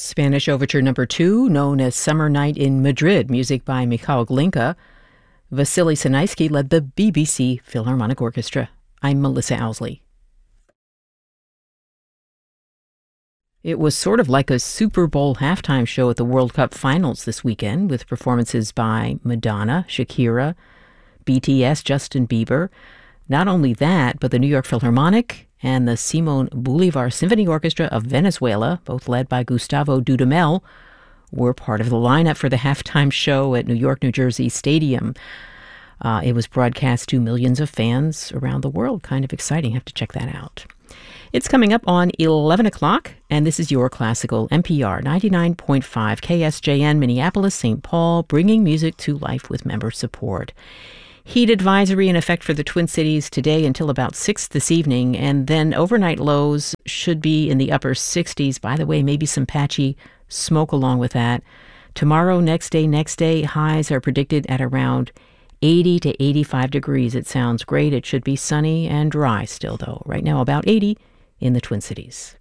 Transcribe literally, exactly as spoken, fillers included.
Spanish Overture Number two, known as Summer Night in Madrid, music by Michał Glinka. Vasily Sanaisky led the B B C Philharmonic Orchestra. I'm Melissa Owsley. It was sort of like a Super Bowl halftime show at the World Cup Finals this weekend, with performances by Madonna, Shakira, B T S, Justin Bieber. Not only that, but the New York Philharmonic and the Simon Bolivar Symphony Orchestra of Venezuela, both led by Gustavo Dudamel, were part of the lineup for the halftime show at New York, New Jersey Stadium. Uh, it was broadcast to millions of fans around the world. Kind of exciting. Have to check that out. It's coming up on eleven o'clock, and this is your classical N P R ninety-nine point five K S J N Minneapolis, Saint Paul, bringing music to life with member support. Heat advisory in effect for the Twin Cities today until about six this evening, and then overnight lows should be in the upper sixties. By the way, maybe some patchy smoke along with that. Tomorrow, next day, next day, highs are predicted at around eighty to eighty-five degrees. It sounds great. It should be sunny and dry still, though. Right now, about eighty in the Twin Cities.